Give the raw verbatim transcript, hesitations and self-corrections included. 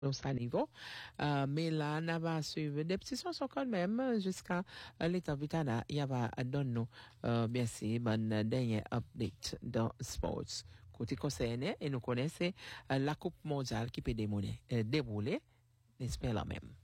au sa niveau. Euh, mais là, on va suivre des petits sons quand même jusqu'à euh, l'état vital. Il y va donner nous, euh, bien sûr, bon dernier update dans sports. Côté concerné, et nous connaissons euh, la Coupe mondiale qui peut démouler, euh, dérouler, n'espère la même.